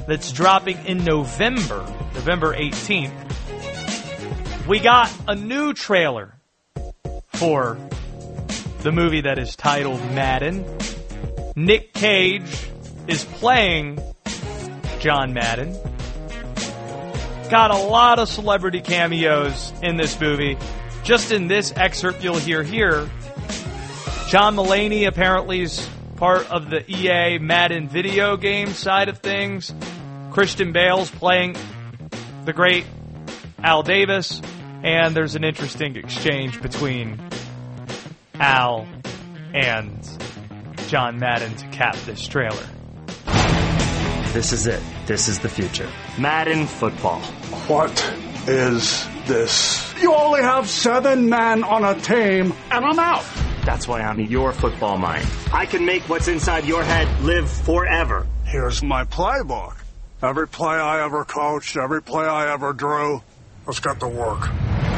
that's dropping in November 18th, we got a new trailer for the movie that is titled Madden. Nick Cage is playing John Madden. Got a lot of celebrity cameos in this movie. Just in this excerpt you'll hear here, John Mulaney apparently is part of the EA Madden video game side of things. Christian Bale's playing the great Al Davis, and there's an interesting exchange between Al and John Madden to cap this trailer. This is it. This is the future. Madden football. What is this? You only have 7 men on a team, and I'm out. That's why I'm your football mind. I can make what's inside your head live forever. Here's my playbook. Every play I ever coached, every play I ever drew, let's get to work.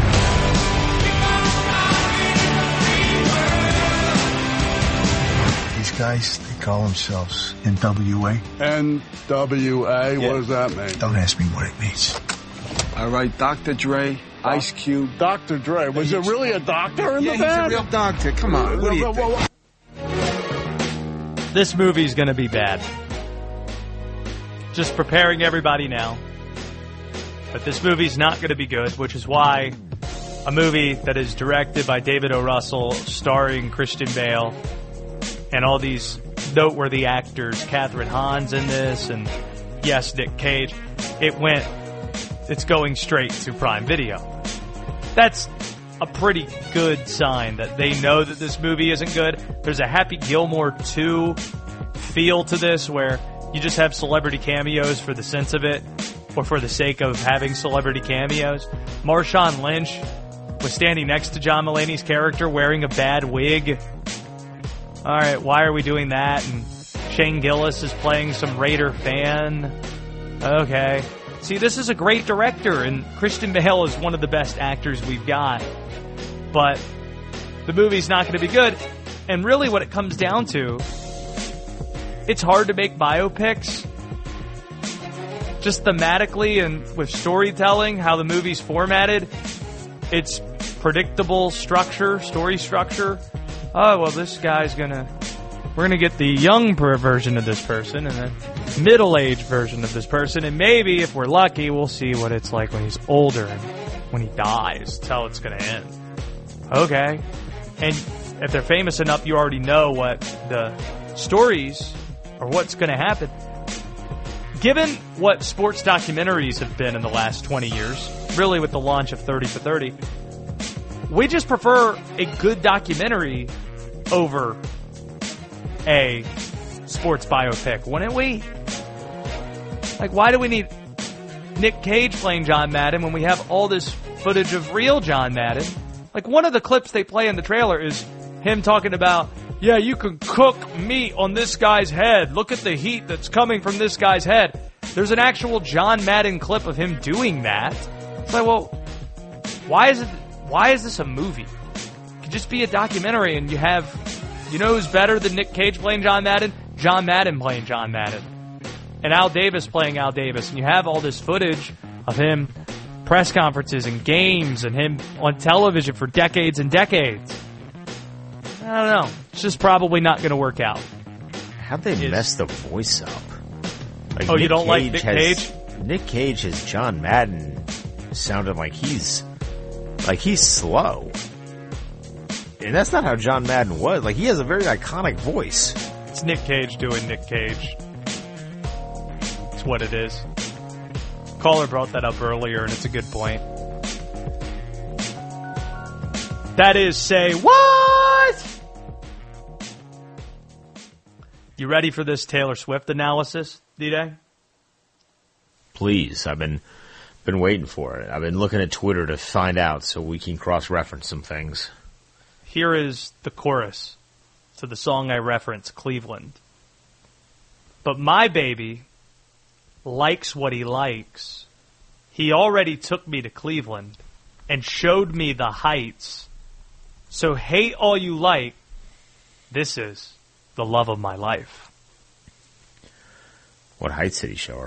These guys, they call themselves NWA. NWA? Yeah. What does that mean? Don't ask me what it means. All right, Dr. Dre, Ice Cube. Dr. Dre. Was it really a doctor in the band? He's a real doctor. Come on. What do you think? This movie's going to be bad. Just preparing everybody now. But this movie's not going to be good, which is why a movie that is directed by David O. Russell, starring Christian Bale, and all these noteworthy actors, Catherine Hahn's in this, and yes, Nick Cage, it's going straight to Prime Video. That's a pretty good sign that they know that this movie isn't good. There's a Happy Gilmore 2 feel to this where you just have celebrity cameos for the sense of it or for the sake of having celebrity cameos. Marshawn Lynch was standing next to John Mulaney's character wearing a bad wig. All right, why are we doing that? And Shane Gillis is playing some Raider fan. Okay. See, this is a great director, and Christian Bale is one of the best actors we've got. But the movie's not going to be good. And really what it comes down to, it's hard to make biopics. Just thematically and with storytelling, how the movie's formatted, it's predictable structure, story structure. Oh, well, this guy's we're going to get the young version of this person and then middle-aged version of this person, and maybe, if we're lucky, we'll see what it's like when he's older and when he dies. That's how it's going to end. Okay. And if they're famous enough, you already know what the stories or what's going to happen. Given what sports documentaries have been in the last 20 years, really with the launch of 30 for 30, we just prefer a good documentary over a sports biopic, wouldn't we? Like, why do we need Nick Cage playing John Madden when we have all this footage of real John Madden? Like, one of the clips they play in the trailer is him talking about, yeah, you can cook meat on this guy's head. Look at the heat that's coming from this guy's head. There's an actual John Madden clip of him doing that. It's like, well, why is this a movie? It could just be a documentary, and you know who's better than Nick Cage playing John Madden? John Madden playing John Madden. And Al Davis playing Al Davis. And you have all this footage of him, press conferences and games, and him on television for decades and decades. I don't know. It's just probably not going to work out. How'd they mess the voice up? Like, you don't like Nick Cage? Nick Cage has John Madden sounded like he's slow. And that's not how John Madden was. Like, he has a very iconic voice. It's Nick Cage doing Nick Cage. It's what it is. Caller brought that up earlier, and it's a good point. That is, say what? You ready for this Taylor Swift analysis, D-Day? Please. I've been waiting for it. I've been looking at Twitter to find out so we can cross-reference some things. Here is the chorus to the song I referenced, Cleveland. But my baby likes what he likes. He already took me to Cleveland and showed me the heights. So hate all you like. This is the love of my life. What heights did he show her?